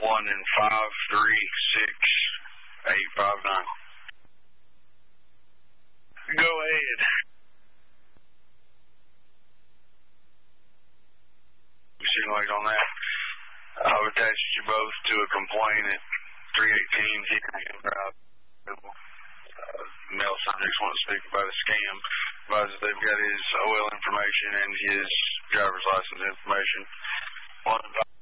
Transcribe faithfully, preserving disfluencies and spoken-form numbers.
one in five three six eight five nine. Go ahead. Signal on that. I've attached you both to a complaint at three eighteen Hickory Drive. Uh, male subjects want to speak about a scam. Advises they've got his O L information and his driver's license information. One